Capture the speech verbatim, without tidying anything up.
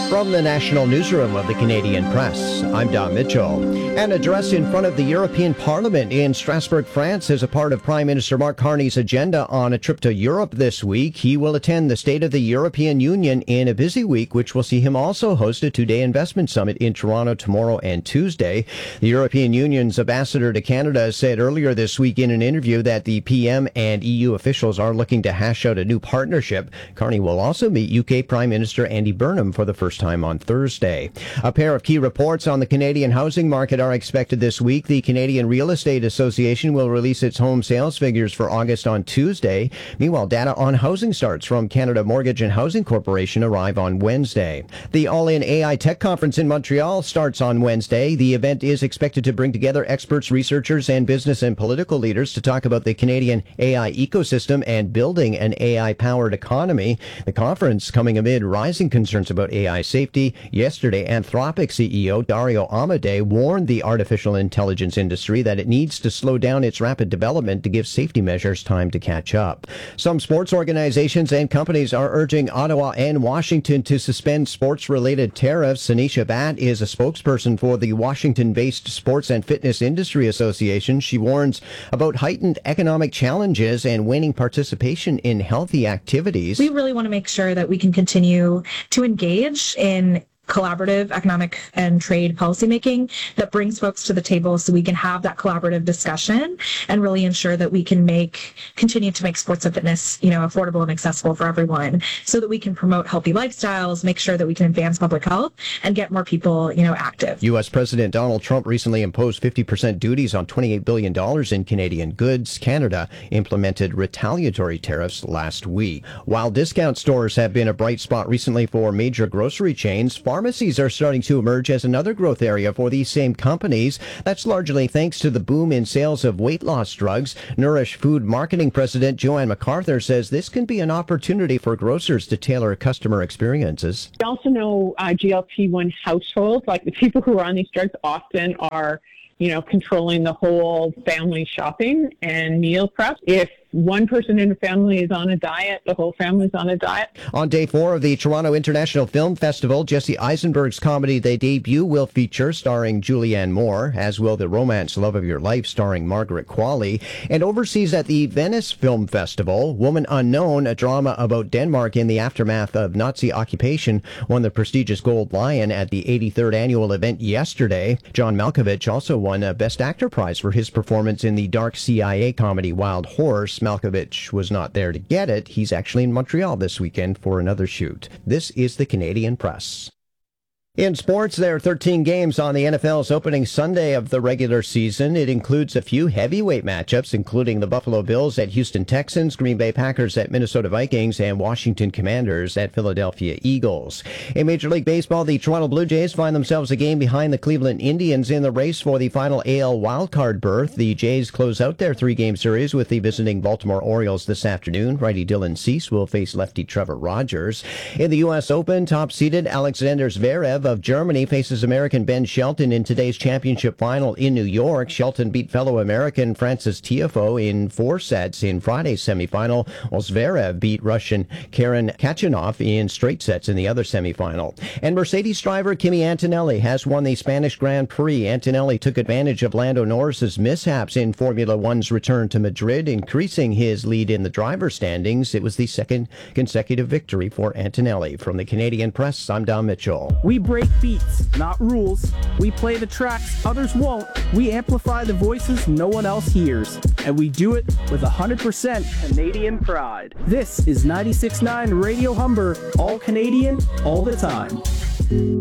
From the National Newsroom of the Canadian Press, I'm Don Mitchell. An address in front of the European Parliament in Strasbourg, France, is a part of Prime Minister Mark Carney's agenda on a trip to Europe this week. He will attend the State of the European Union in a busy week, which will see him also host a two-day investment summit in Toronto tomorrow and Tuesday. The European Union's ambassador to Canada said earlier this week in an interview that the P M and E U officials are looking to hash out a new partnership. Carney will also meet U K Prime Minister Andy Burnham for the first time on Thursday. A pair of key reports on the Canadian housing market are expected this week. The Canadian Real Estate Association will release its home sales figures for August on Tuesday. Meanwhile, data on housing starts from Canada Mortgage and Housing Corporation arrive on Wednesday. The All-In A I Tech Conference in Montreal starts on Wednesday. The event is expected to bring together experts, researchers, and business and political leaders to talk about the Canadian A I ecosystem and building an A I-powered economy. The conference coming amid rising concerns about A I safety. Yesterday, Anthropic C E O Dario Amodei warned the artificial intelligence industry that it needs to slow down its rapid development to give safety measures time to catch up. Some sports organizations and companies are urging Ottawa and Washington to suspend sports-related tariffs. Anisha Bhatt is a spokesperson for the Washington-based Sports and Fitness Industry Association. She warns about heightened economic challenges and waning participation in healthy activities. We really want to make sure that we can continue to engage in collaborative economic and trade policymaking that brings folks to the table so we can have that collaborative discussion and really ensure that we can make, continue to make sports and fitness, you know, affordable and accessible for everyone so that we can promote healthy lifestyles, make sure that we can advance public health and get more people, you know, active. U S. President Donald Trump recently imposed fifty percent duties on twenty-eight billion dollars in Canadian goods. Canada implemented retaliatory tariffs last week. While discount stores have been a bright spot recently for major grocery chains, pharmacies are starting to emerge as another growth area for these same companies. That's largely thanks to the boom in sales of weight loss drugs. Nourish Food Marketing President Joanne MacArthur says this can be an opportunity for grocers to tailor customer experiences. We also know uh, G L P one households, like the people who are on these drugs often are, you know, controlling the whole family shopping and meal prep. If one person in a family is on a diet, the whole family's on a diet. On day four of the Toronto International Film Festival, Jesse Eisenberg's comedy The Debut will feature, starring Julianne Moore, as will the romance Love of Your Life, starring Margaret Qualley. And overseas at the Venice Film Festival, Woman Unknown, a drama about Denmark in the aftermath of Nazi occupation, won the prestigious Gold Lion at the eighty-third annual event yesterday. John Malkovich also won a Best Actor prize for his performance in the dark C I A comedy Wild Horse. Malkovich was not there to get it. He's actually in Montreal this weekend for another shoot. This is the Canadian Press. In sports, there are thirteen games on the N F L's opening Sunday of the regular season. It includes a few heavyweight matchups, including the Buffalo Bills at Houston Texans, Green Bay Packers at Minnesota Vikings, and Washington Commanders at Philadelphia Eagles. In Major League Baseball, the Toronto Blue Jays find themselves a game behind the Cleveland Indians in the race for the final A L wildcard berth. The Jays close out their three-game series with the visiting Baltimore Orioles this afternoon. Righty Dylan Cease will face lefty Trevor Rogers. In the U S Open, top-seeded Alexander Zverev of Germany faces American Ben Shelton in today's championship final in New York. Shelton beat fellow American Francis Tiafoe in four sets in Friday's semifinal, while Zverev beat Russian Karen Khachanov in straight sets in the other semifinal. And Mercedes driver Kimi Antonelli has won the Spanish Grand Prix. Antonelli took advantage of Lando Norris's mishaps in Formula One's return to Madrid, increasing his lead in the driver's standings. It was the second consecutive victory for Antonelli. From the Canadian Press, I'm Don Mitchell. We break beats, not rules. We play the tracks others won't. We amplify the voices no one else hears. And we do it with one hundred percent Canadian pride. This is ninety-six point nine Radio Humber, all Canadian, all the time.